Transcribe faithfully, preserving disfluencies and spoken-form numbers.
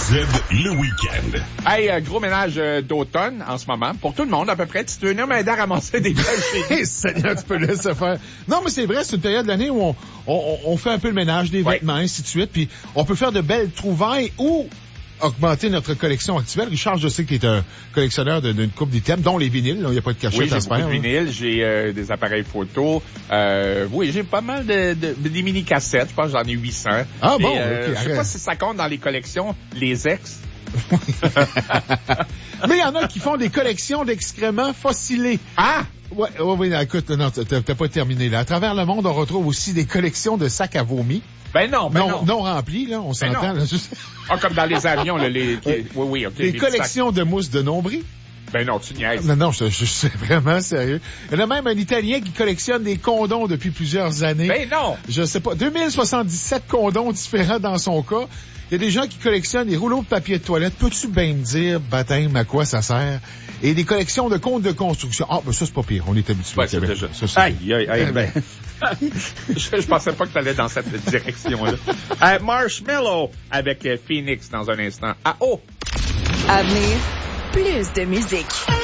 Z, le week-end. Hey, euh, gros ménage euh, d'automne en ce moment. Pour tout le monde, à peu près. Tu veux venir m'aider à ramasser des belles chez Hey, Seigneur, tu peux laisser faire. Non, mais c'est vrai, c'est une période de l'année où on, on, on fait un peu le ménage des Ouais. vêtements, ainsi de suite, puis on peut faire de belles trouvailles ou augmenter notre collection actuelle. Richard, je sais que tu es un collectionneur de- d'une coupe d'items, dont les vinyles. Il n'y a pas de cachette Oui, à j'ai se beaucoup faire. de hein. vinyles, j'ai euh, des appareils photo. Euh, oui, j'ai pas mal de, de, des mini-cassettes. Je pense que j'en ai huit cents. Ah bon, Et, euh, ok, je sais arrête. pas si ça compte dans les collections, les ex. Mais il y en a qui font des collections d'excréments fossilés. Ah! Ouais, ouais, oui, non, écoute, non, t'as t'as pas terminé là. À travers le monde, on retrouve aussi des collections de sacs à vomi. Ben non, ben non, non. non remplis, là, on Ben s'entend. non. Là, juste- Ah, comme dans les avions, là, les... qui- Oui, oui, OK. Des les petits collections de mousse de nombril. sacs. Ben non, tu niaises. Non, non, je, je suis vraiment sérieux. Il y en a même un Italien qui collectionne des condoms depuis plusieurs années. Ben non! Je sais pas, deux mille soixante-dix-sept condoms différents dans son cas. Il y a des gens qui collectionnent des rouleaux de papier de toilette. Peux-tu bien me dire, baptême, à quoi ça sert? Et des collections de comptes de construction. Ah, ben ça, c'est pas pire. On est habitué. Ouais, au c'est Québec. déjà... Ça, c'est- Aïe, aïe, aïe, ben... je, je pensais pas que t'allais dans cette direction-là. Euh, Marshmello avec euh, Phoenix dans un instant. Ah, oh! À venir, plus de musique.